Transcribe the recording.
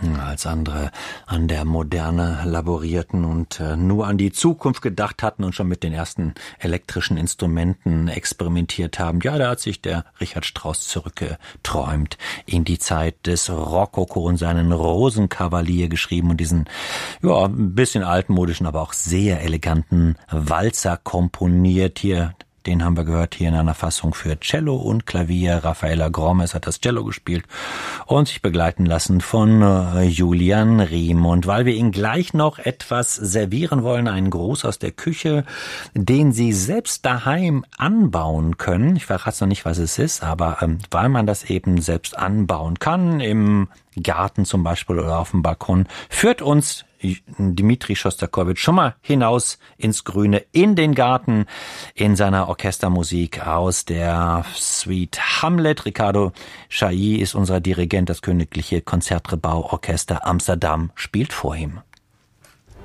Als andere an der Moderne laborierten und nur an die Zukunft gedacht hatten und schon mit den ersten elektrischen Instrumenten experimentiert haben. Ja, da hat sich der Richard Strauss zurückgeträumt in die Zeit des Rokoko und seinen Rosenkavalier geschrieben und diesen, ja, ein bisschen altmodischen, aber auch sehr eleganten Walzer komponiert. Hier, den haben wir gehört hier in einer Fassung für Cello und Klavier. Raffaella Gromes hat das Cello gespielt und sich begleiten lassen von Julian Riem. Und weil wir Ihnen gleich noch etwas servieren wollen, einen Gruß aus der Küche, den Sie selbst daheim anbauen können. Ich verrate noch nicht, was es ist, aber weil man das eben selbst anbauen kann, im Garten zum Beispiel oder auf dem Balkon, führt uns Dmitri Schostakowitsch schon mal hinaus ins Grüne, in den Garten, in seiner Orchestermusik aus der Suite Hamlet. Ricardo Chailly ist unser Dirigent, das Königliche Concertgebouw Orchester Amsterdam spielt vor ihm.